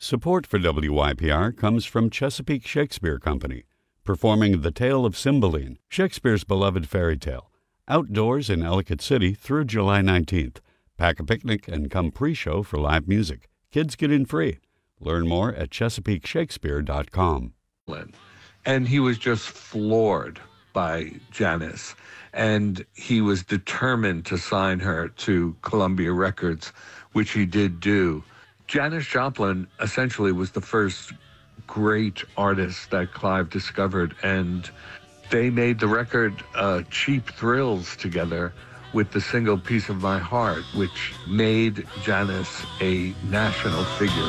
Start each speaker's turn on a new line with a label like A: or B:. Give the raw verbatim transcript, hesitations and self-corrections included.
A: Support for W Y P R comes from Chesapeake Shakespeare Company, performing The Tale of Cymbeline, Shakespeare's beloved fairy tale, outdoors in Ellicott City through July nineteenth. Pack a picnic and come pre-show for live music. Kids get in free. Learn more at chesapeake shakespeare dot com.
B: And he was just floored by Janis, and he was determined to sign her to Columbia Records, which he did do. Janis Joplin essentially was the first great artist that Clive discovered, and they made the record uh, Cheap Thrills together with the single Piece of My Heart, which made Janis a national figure.